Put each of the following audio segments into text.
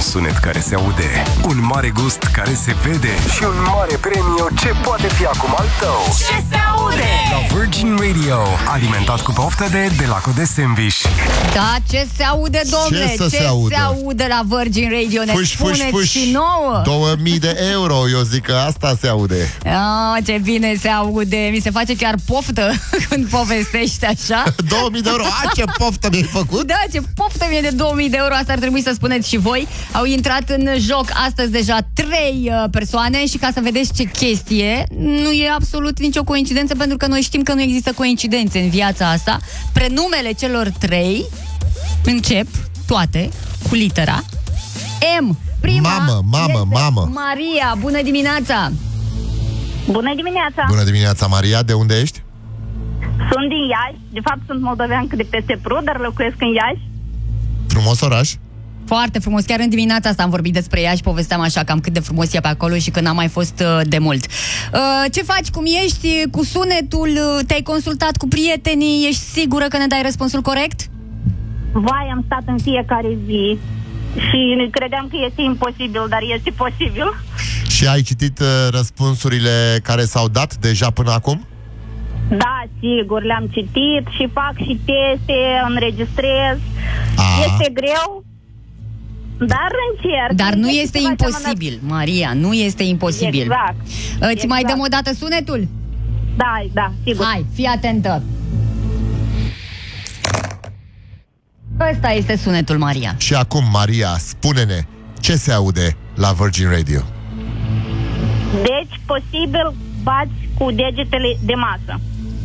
sunet care se aude, un mare gust care se vede și un mare premiu ce poate fi acum al tău. Ce se aude? La Virgin Radio, alimentat cu poftă de Laco de Sandwich. Da, ce se aude, domnule? Ce să se audă? Se aude la Virgin Radio? Ne spuneți și nouă? 2000 de euro, eu zic că asta se aude. Ce bine se aude. Mi se face chiar poftă când povestești așa. 2000 de euro, ce poftă mi-ai făcut? Da, ce poftă mie de 2000 de euro. Asta ar trebui să spuneți și voi. Au intrat în joc astăzi deja 3 persoane. Și ca să vedeți ce chestie, nu e absolut nicio coincidență, pentru că noi știm că nu există coincidențe în viața asta. Prenumele celor 3 încep toate cu litera M. Prima Mamă. Maria, bună dimineața! Bună dimineața! Bună dimineața, Maria, de unde ești? Sunt din Iași, de fapt sunt moldoveancă de peste Prut, dar locuiesc în Iași. Frumos oraș? Foarte frumos, chiar în dimineața asta am vorbit despre ea și povesteam așa cam cât de frumos e pe acolo și că n-am mai fost de mult. Ce faci, cum ești cu sunetul? Te-ai consultat cu prietenii? Ești sigură că ne dai răspunsul corect? Vai, am stat în fiecare zi și credeam că este imposibil, dar este posibil. Și ai citit răspunsurile care s-au dat deja până acum? Da, sigur, le-am citit și fac și teste, înregistrez. Este greu, dar încerc. Dar nu este imposibil, Maria, nu este imposibil. Exact. Îți mai dăm o dată sunetul? Da, sigur. Hai, fii atentă. Ăsta este sunetul, Maria. Și acum, Maria, spune-ne ce se aude la Virgin Radio. Deci, posibil, bați cu degetele de masă.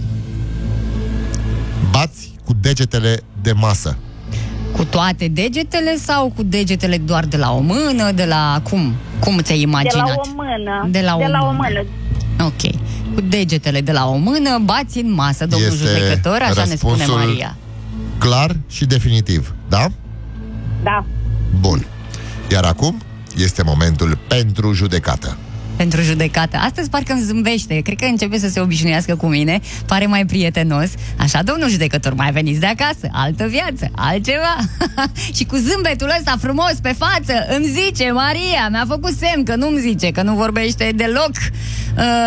Bați cu degetele de masă. Cu toate degetele sau cu degetele doar de la o mână, de la... Cum ți-ai imaginat? De la o mână. De la o mână. Ok. Cu degetele de la o mână bați în masă, domnul judecător, așa ne spune Maria. Clar și definitiv, da? Da. Bun. Iar acum este momentul pentru judecată. Pentru judecată. Astăzi parcă îmi zâmbește. Cred că începe să se obișnuiască cu mine. Pare mai prietenos. Așa, domnul judecător, mai veniți de acasă. Altă viață, altceva. Și cu zâmbetul ăsta frumos pe față îmi zice, Maria, mi-a făcut semn că nu-mi zice, că nu vorbește deloc